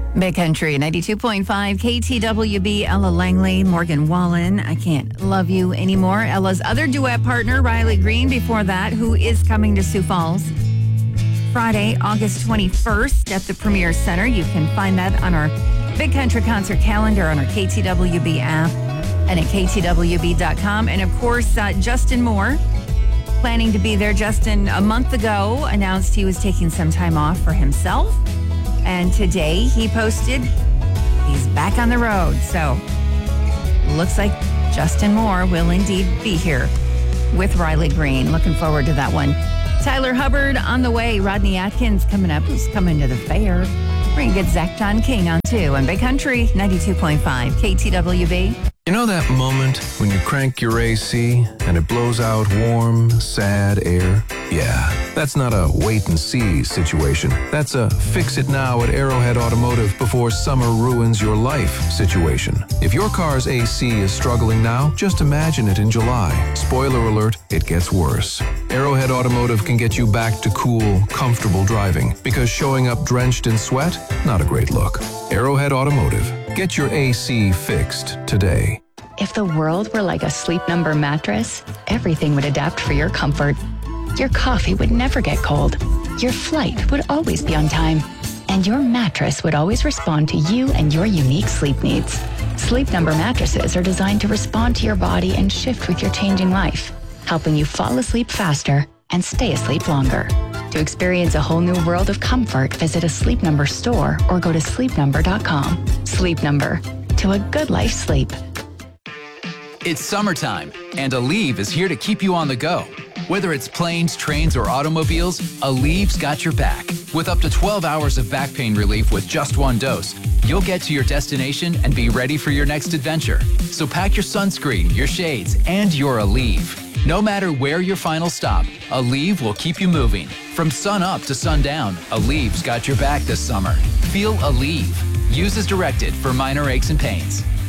Big Country 92.5 KTWB, Ella Langley, Morgan Wallen. I Can't Love You Anymore. Ella's other duet partner, Riley Green, before that, who is coming to Sioux Falls Friday, August 21st at the Premier Center. You can find that on our Big Country concert calendar on our KTWB app and at ktwb.com. And of course, Justin Moore, planning to be there. Justin, a month ago, announced he was taking some time off for himself. And today he posted he's back on the road. So looks like Justin Moore will indeed be here with Riley Green. Looking forward to that one. Tyler Hubbard on the way. Rodney Atkins coming up, who's coming to the fair. We're going to get Zach John King on too. And Big Country 92.5 KTWB. You know that moment when you crank your AC and it blows out warm, sad air? Yeah, that's not a wait and see situation. That's a fix it now at Arrowhead Automotive before summer ruins your life situation. If your car's AC is struggling now, just imagine it in July. Spoiler alert, it gets worse. Arrowhead Automotive can get you back to cool, comfortable driving because showing up drenched in sweat, not a great look. Arrowhead Automotive. Get your AC fixed today. If the world were like a Sleep Number mattress, everything would adapt for your comfort. Your coffee would never get cold. Your flight would always be on time. And your mattress would always respond to you and your unique sleep needs. Sleep Number mattresses are designed to respond to your body and shift with your changing life, helping you fall asleep faster and stay asleep longer. To experience a whole new world of comfort, visit a Sleep Number store or go to sleepnumber.com. Sleep Number. To a good life sleep. It's summertime, and Aleve is here to keep you on the go. Whether it's planes, trains, or automobiles, Aleve's got your back. With up to 12 hours of back pain relief with just one dose, you'll get to your destination and be ready for your next adventure. So pack your sunscreen, your shades, and your Aleve. No matter where your final stop, Aleve will keep you moving. From sun up to sundown, Aleve's got your back this summer. Feel Aleve. Use as directed for minor aches and pains.